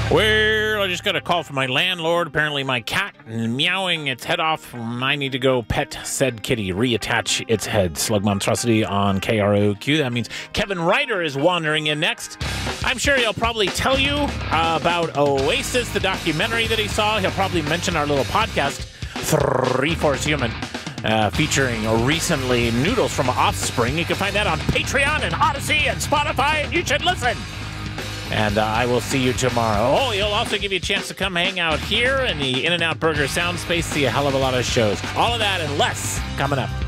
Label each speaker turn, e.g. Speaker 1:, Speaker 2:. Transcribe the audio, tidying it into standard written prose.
Speaker 1: Well, I just got a call from my landlord. Apparently my cat meowing its head off. I need to go pet said kitty, reattach its head. Slug Monstrosity on KROQ. That means Kevin Ryder is wandering in next. I'm sure he'll probably tell you about Oasis, the documentary that he saw. He'll probably mention our little podcast, Three-Fourths Human, featuring recently Noodles from Offspring. You can find that on Patreon and Odyssey and Spotify, and you should listen. And I will see you tomorrow. Oh, he'll also give you a chance to come hang out here in the In-N-Out Burger sound space, see a hell of a lot of shows. All of that and less coming up.